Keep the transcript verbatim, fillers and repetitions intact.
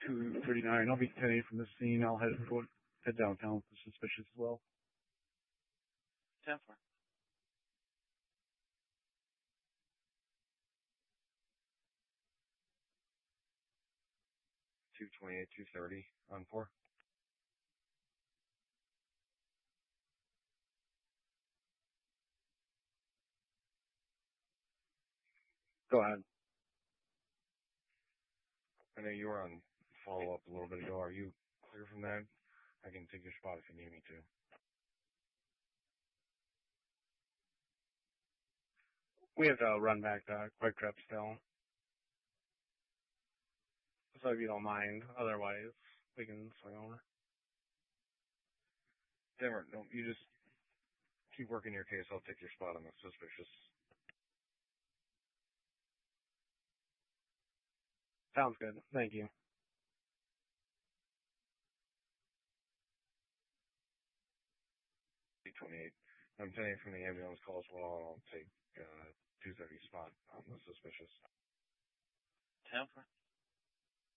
two thirty-nine. I'll be ten eight from the scene. I'll head go, head downtown for suspicious as well. ten four. two twenty-eight, two thirty on four. Go ahead. I know you were on follow-up a little bit ago. Are you clear from that? I can take your spot if you need me to. We have to run back to Quick Trip still. So if you don't mind, otherwise we can swing over. Denver, no, you just keep working your case. I'll take your spot on the suspicious. Sounds good. Thank you. two twenty-eight. I'm ten eight from the ambulance call as well. I'll take uh, two thirty spot on the suspicious. ten four.